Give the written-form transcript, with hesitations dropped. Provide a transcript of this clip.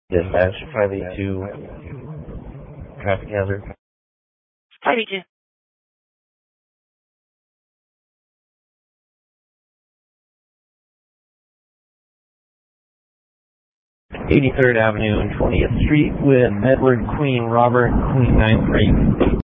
Dispatch 582, traffic hazard. 582. 83rd Avenue and 20th Street with Edward Queen Robert Queen 9th Street.